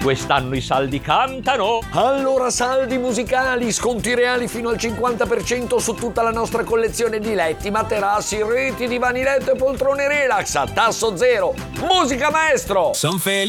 Quest'anno i saldi cantano. Allora saldi musicali, sconti reali fino al 50% su tutta la nostra collezione di letti, materassi, reti, divani letto e poltrone relax a tasso zero. Musica maestro! Son felice